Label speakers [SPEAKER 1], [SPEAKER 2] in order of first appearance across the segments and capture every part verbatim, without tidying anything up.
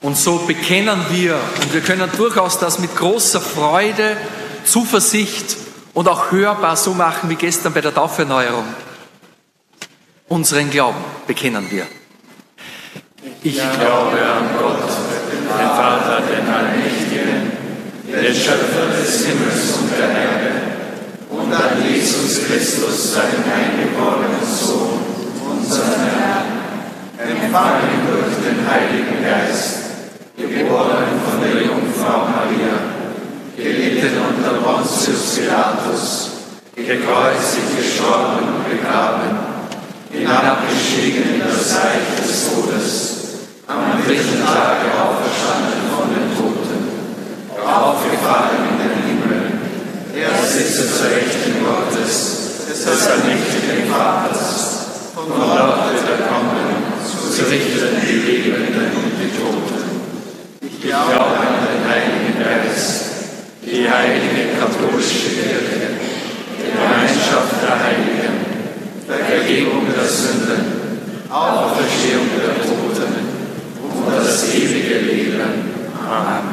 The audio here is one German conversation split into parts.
[SPEAKER 1] Und so bekennen wir, und wir können durchaus das mit großer Freude, Zuversicht und auch hörbar so machen wie gestern bei der Tauferneuerung. Unseren Glauben bekennen wir.
[SPEAKER 2] Ich glaube an Gott, den Vater, den Allmächtigen, den Schöpfer des Himmels und der Erde, und an Jesus Christus, seinen eingeborenen Sohn, unseren Herrn, empfangen durch den Heiligen Geist, geboren von der Jungfrau Maria, gelitten unter Pontius Pilatus, gekreuzigt, gestorben und begraben, hinabgestiegen in das Reich des Todes, am dritten Tage auferstanden von den Toten, aufgefahren in den Himmel, er sitzt zur Rechten Gottes, des allmächtigen Vaters, von dort wird er kommen, zu richten die Lebenden und die Toten. Ich glaube an den Heiligen Geist, die heilige katholische Kirche, die Gemeinschaft der Heiligen, Vergebung der Sünden, Auferstehung der Toten und das ewige Leben. Amen.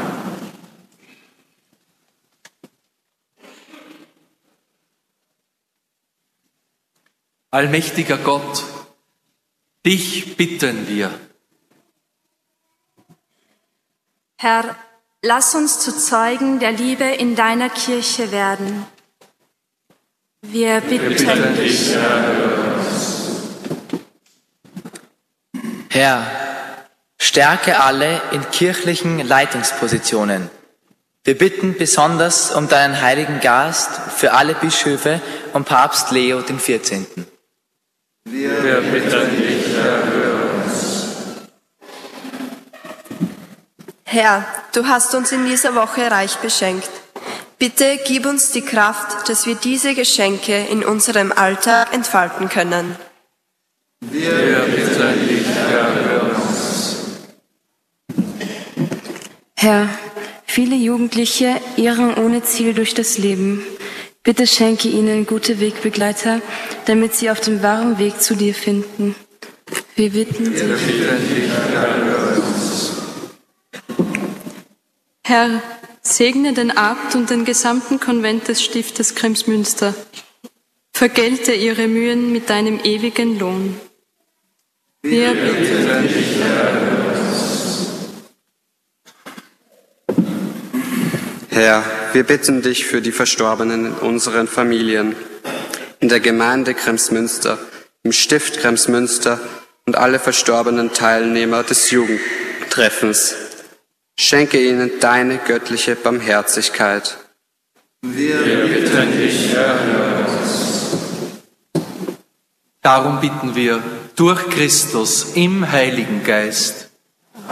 [SPEAKER 1] Allmächtiger Gott, dich bitten wir.
[SPEAKER 3] Herr, lass uns zu Zeugen der Liebe in deiner Kirche werden. Wir bitten,
[SPEAKER 2] Wir bitten dich, Herr, höre uns.
[SPEAKER 4] Herr, stärke alle in kirchlichen Leitungspositionen. Wir bitten besonders um deinen Heiligen Geist für alle Bischöfe und Papst Leo den vierzehnten.
[SPEAKER 2] Wir bitten dich, Herr, höre uns.
[SPEAKER 5] Herr, du hast uns in dieser Woche reich beschenkt. Bitte gib uns die Kraft, dass wir diese Geschenke in unserem Alltag entfalten können.
[SPEAKER 2] Wir bitten dich, Herr, höre uns.
[SPEAKER 6] Herr, viele Jugendliche irren ohne Ziel durch das Leben. Bitte schenke ihnen gute Wegbegleiter, damit sie auf dem wahren Weg zu dir finden. Wir bitten dich.
[SPEAKER 2] Wir bitten dich, Herr, höre uns.
[SPEAKER 7] Herr, segne den Abt und den gesamten Konvent des Stiftes Kremsmünster. Vergelte ihre Mühen mit deinem ewigen Lohn. Wir bitten dich, Herr.
[SPEAKER 8] Herr, wir bitten dich für die Verstorbenen in unseren Familien, in der Gemeinde Kremsmünster, im Stift Kremsmünster und alle verstorbenen Teilnehmer des Jugendtreffens. Schenke ihnen deine göttliche Barmherzigkeit.
[SPEAKER 2] Wir bitten dich, Herr, höre uns.
[SPEAKER 1] Darum bitten wir durch Christus im Heiligen Geist.